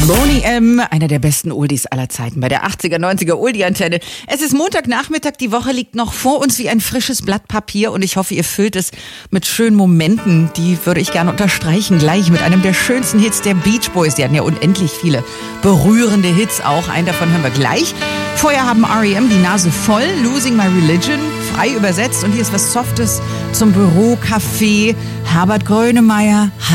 Boney M., einer der besten Oldies aller Zeiten bei der 80er, 90er Oldie-Antenne. Es ist Montagnachmittag, die Woche liegt noch vor uns wie ein frisches Blatt Papier und ich hoffe, ihr füllt es mit schönen Momenten. Die würde ich gerne unterstreichen, gleich mit einem der schönsten Hits der Beach Boys. Die hatten ja unendlich viele berührende Hits auch. Einen davon hören wir gleich. Vorher haben R.E.M. die Nase voll, Losing My Religion, frei übersetzt. Und hier ist was Softes zum Büro, Café. Herbert Grönemeyer.